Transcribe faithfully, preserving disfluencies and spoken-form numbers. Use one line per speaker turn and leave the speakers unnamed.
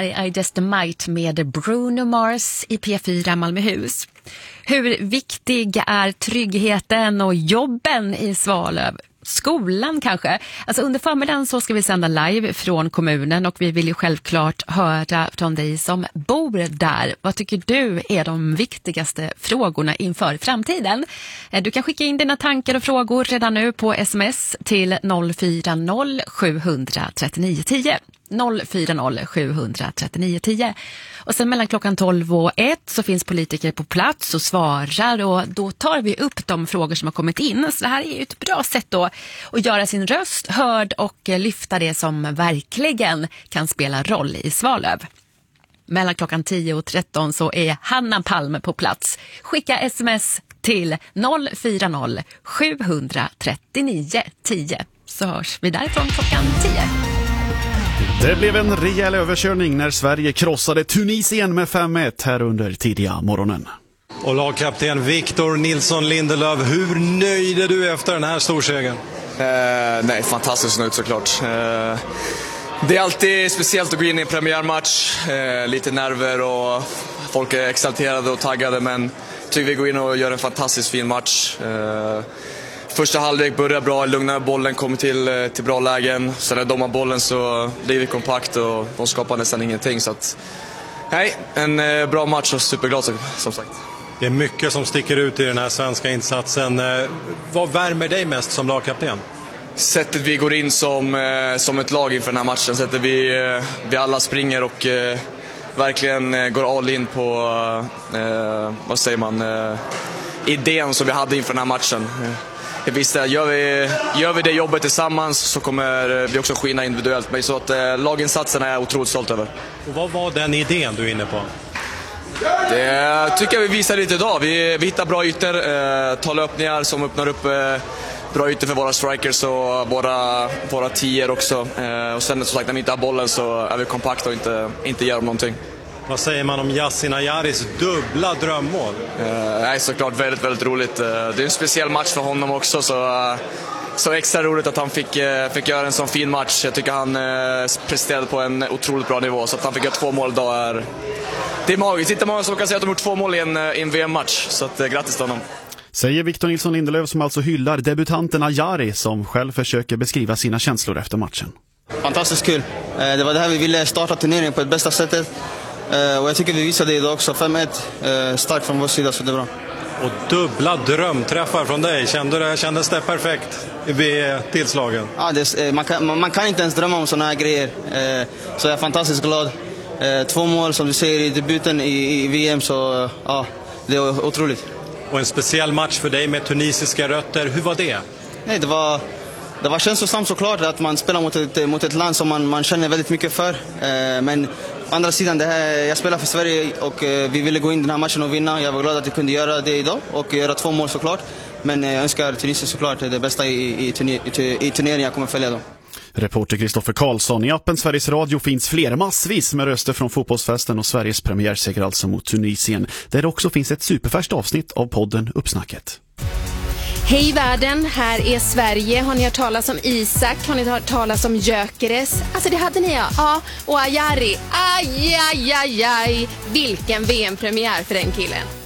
här är I Just Might med Bruno Mars i P fyra Malmöhus. Hur viktig är tryggheten och jobben i Svalöv? Skolan kanske. Alltså under förmiddagen så ska vi sända live från kommunen och vi vill ju självklart höra från dig som bor där. Vad tycker du är de viktigaste frågorna inför framtiden? Du kan skicka in dina tankar och frågor redan nu på sms till noll fyra noll sju tre nio ett zero. noll fyra noll sju tre nio ett zero. Och sen mellan klockan tolv och ett så finns politiker på plats och svarar, och då tar vi upp de frågor som har kommit in. Så det här är ju ett bra sätt då att göra sin röst hörd och lyfta det som verkligen kan spela roll i Svalöv. Mellan klockan tio och tretton så är Hanna Palme på plats. Skicka sms till noll fyra noll sju tre nio ett zero så hörs vi därifrån klockan tio.
Det blev en rejäl överkörning när Sverige krossade Tunisien med fem ett här under tidiga morgonen.
Och lagkapten Victor Nilsson Lindelöf, hur nöjd är du efter den här storsegern?
Eh, nej, fantastiskt nöjd såklart. Eh, det är alltid speciellt att gå in i en premiärmatch. Eh, lite nerver och folk är exalterade och taggade, men tycker vi går in och gör en fantastiskt fin match. Eh, Första halvlek börjar bra, lugnar bollen, kommer till, till bra lägen. Sen när de har bollen så blir vi kompakt och de skapar nästan ingenting. Så att, nej, en eh, bra match och superglad som sagt.
Det är mycket som sticker ut i den här svenska insatsen. Eh, vad värmer dig mest som lagkapten?
Sättet vi går in som, eh, som ett lag inför den här matchen. Sättet vi, eh, vi alla springer och eh, verkligen eh, går all in på eh, vad säger man, eh, idén som vi hade inför den här matchen. Jag visste att gör vi, gör vi det jobbet tillsammans så kommer vi också skina individuellt. Men så att eh, laginsatsen är jag otroligt stolt över.
Och vad var den idén du är inne på?
Det tycker jag vi visar lite idag. Vi, vi hittar bra ytor, eh, tar löpningar som öppnar upp eh, bra ytor för våra strikers och våra, våra tior också. Eh, och sen som sagt när vi inte har bollen så är vi kompakta och inte, inte gör någonting.
Vad säger man om Yasin Ayaris dubbla drömmål?
Eh, nej, såklart väldigt, väldigt roligt. Eh, det är en speciell match för honom också, så, eh, så extra roligt att han fick, eh, fick göra en sån fin match. Jag tycker han eh, presterade på en otroligt bra nivå, så att han fick göra två mål idag är, det är magiskt. Inte många som kan säga att de har gjort två mål i en, i en V M-match, så att, eh, grattis till honom.
Säger Victor Nilsson Lindelöf som alltså hyllar debutanten Ayari som själv försöker beskriva sina känslor efter matchen.
Fantastiskt kul. Eh, det var det här vi ville starta turneringen på ett bästa sättet. Uh, och jag tycker vi visade det idag också. fem ett, uh, starkt från vår sida, så det är bra.
Och dubbla drömträffar från dig. Kände det, kändes det perfekt vid tillslagen?
Ja, det, uh, man, kan, man, man kan inte ens drömma om såna här grejer. Uh, så jag är fantastiskt glad. Uh, två mål som du säger i debuten i, i V M, så uh, ja, det är otroligt.
Och en speciell match för dig med tunisiska rötter. Hur var det?
Nej, det var... Det var känslosamt såklart att man spelar mot ett, mot ett land som man, man känner väldigt mycket för. Eh, men å andra sidan, det här, jag spelar för Sverige och eh, vi ville gå in i den här matchen och vinna. Jag var glad att vi kunde göra det idag och göra två mål såklart. Men eh, jag önskar Tunisien såklart det bästa i, i, turner, i, i turneringen jag kommer följa då.
Reporter Kristoffer Karlsson. I appen Sveriges Radio finns fler massvis med röster från fotbollsfesten och Sveriges premiärseger alltså mot Tunisien. Där det också finns ett superfärskt avsnitt av podden Uppsnacket.
Hej världen, här är Sverige. Har ni hört talas om Isak? Har ni hört talas om Gyökeres? Alltså det hade ni, ja. Ja, och Ayari. Aj, aj, aj, aj. Vilken V M-premiär för den killen.